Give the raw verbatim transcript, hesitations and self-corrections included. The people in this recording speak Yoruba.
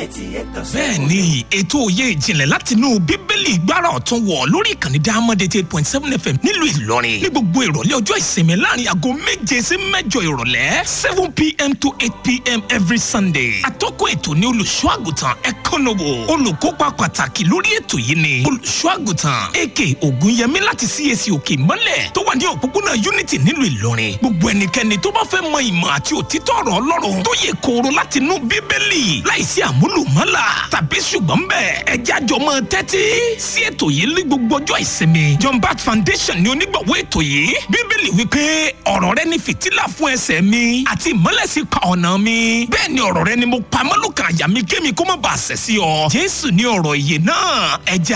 eighty-eight point seven. bẹ́ẹ̀ni ètò òye ìjìnlẹ̀ látinú bíbélì gbára ọ̀tún wọ̀ lórí ìkànnì Diamond eighty-eight point seven F M nílùú Ìlọrin ní gbogbo ìrọ̀lẹ́ ọjọ́ ìsinmi láàrin aago méje sí mẹ́jọ ìrọ̀lẹ́ seven p.m. to eight p.m. every Sunday. atọ́kùn ètò ní olùṣọ́ àgùntàn ẹ̀kọ́nọ́wò olùkópa pàtàkì lórí ètò yìí ni olùṣọ́ àgùntàn ak ògúnyẹmí láti C A C òkè ìmọ́lẹ̀ tó wà ní òpópónà Unity nílùú Ìlọrin. gbogbo ẹnikẹ́ni tó bá fẹ́ mọ ìmọ̀ àti òtítọ́ ọ̀rọ̀ Ọlọ́run tó yẹ kóró látinú bíbélì láìsí àmúlùmọ́là tàbí ṣùgbọ́n bẹ́ẹ̀ ẹjẹ́ àjọ mọ́ tẹ́tí sí ètò yìí ní gbogbo ọjọ́ ìsinmi. John Bat Foundation ni onígbọ̀wọ́ ètò yìí. bíbélì wípé ọ̀rọ̀ rẹ ni fìtílà fún ẹsẹ̀ mi àti ìmọ́lẹ̀ sí pa ọ̀nà mi. bẹ́ẹ̀ ni ọ̀rọ̀ rẹ ni mo pa mọ́lùkàn àyà mi kémi kó má bàa ṣẹ̀ sí ọ. Jésù ni ọ̀rọ̀ ìyè náà. ẹjẹ́